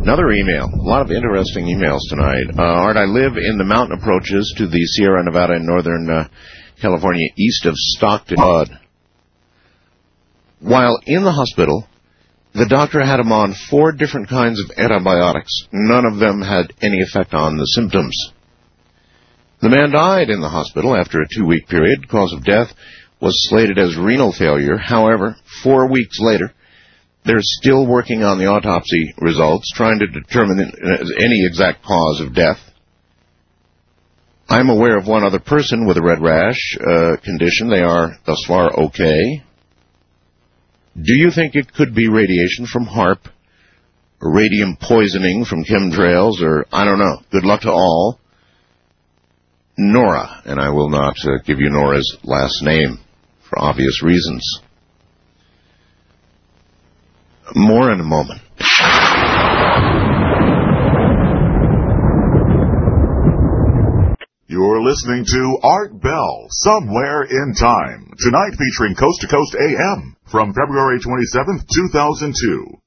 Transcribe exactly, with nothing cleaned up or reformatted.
Another email. A lot of interesting emails tonight. Uh, Art, I live in the mountain approaches to the Sierra Nevada in northern uh, California, east of Stockton. While in the hospital, the doctor had him on four different kinds of antibiotics. None of them had any effect on the symptoms. The man died in the hospital after a two-week period. Cause of death was slated as renal failure. However, four weeks later, they're still working on the autopsy results, trying to determine any exact cause of death. I'm aware of one other person with a red rash uh, condition. They are, thus far, okay. Do you think it could be radiation from HAARP, or radium poisoning from chemtrails, or I don't know? Good luck to all. Nora, and I will not uh, give you Nora's last name for obvious reasons. More in a moment. You're listening to Art Bell, Somewhere in Time, tonight featuring Coast to Coast A M from February twenty-seventh, two thousand two.